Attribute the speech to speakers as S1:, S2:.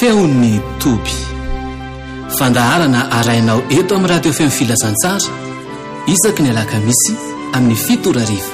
S1: feon'ny toby fandaharana arainao eto amin'ny radio fem filazantsara isaky ny alakamisy amin'ny 7 arivo